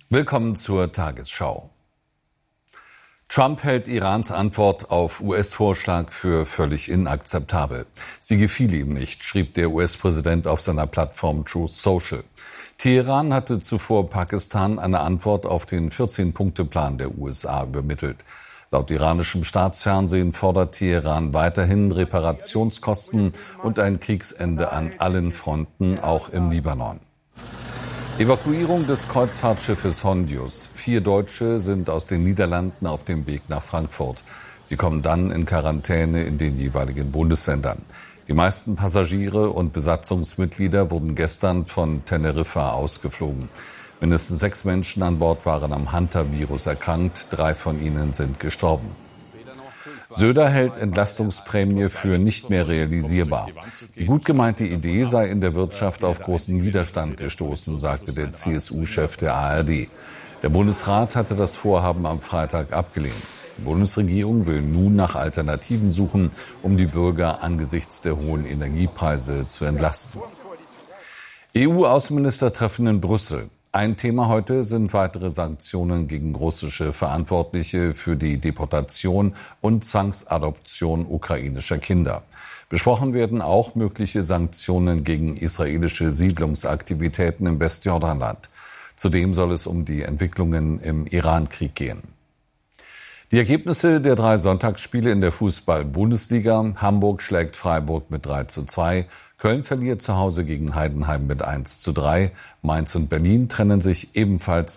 Willkommen zur Tagesschau. Trump hält Irans Antwort auf US-Vorschlag für völlig inakzeptabel. Sie gefiel ihm nicht, schrieb der US-Präsident auf seiner Plattform Truth Social. Teheran hatte zuvor Pakistan eine Antwort auf den 14-Punkte-Plan der USA übermittelt. Laut iranischem Staatsfernsehen fordert Teheran weiterhin Reparationskosten und ein Kriegsende an allen Fronten, auch im Libanon. Evakuierung des Kreuzfahrtschiffes Hondius. 4 Deutsche sind aus den Niederlanden auf dem Weg nach Frankfurt. Sie kommen dann in Quarantäne in den jeweiligen Bundesländern. Die meisten Passagiere und Besatzungsmitglieder wurden gestern von Teneriffa ausgeflogen. Mindestens 6 Menschen an Bord waren am Hantavirus erkrankt. 3 von ihnen sind gestorben. Söder hält Entlastungsprämie für nicht mehr realisierbar. Die gut gemeinte Idee sei in der Wirtschaft auf großen Widerstand gestoßen, sagte der CSU-Chef der ARD. Der Bundesrat hatte das Vorhaben am Freitag abgelehnt. Die Bundesregierung will nun nach Alternativen suchen, um die Bürger angesichts der hohen Energiepreise zu entlasten. EU-Außenministertreffen in Brüssel. Ein Thema heute sind weitere Sanktionen gegen russische Verantwortliche für die Deportation und Zwangsadoption ukrainischer Kinder. Besprochen werden auch mögliche Sanktionen gegen israelische Siedlungsaktivitäten im Westjordanland. Zudem soll es um die Entwicklungen im Iran-Krieg gehen. Die Ergebnisse der 3 Sonntagsspiele in der Fußball-Bundesliga. Hamburg schlägt Freiburg mit 3:2. Köln verliert zu Hause gegen Heidenheim mit 1:3. Mainz und Berlin trennen sich ebenfalls